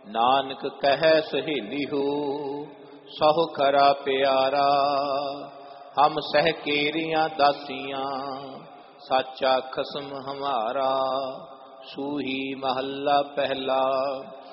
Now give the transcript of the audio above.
नानक कहे सहेली हो सहो खरा प्यारा। हम सह केरियां दासियां साचा खसम हमारा। सूही महला पहला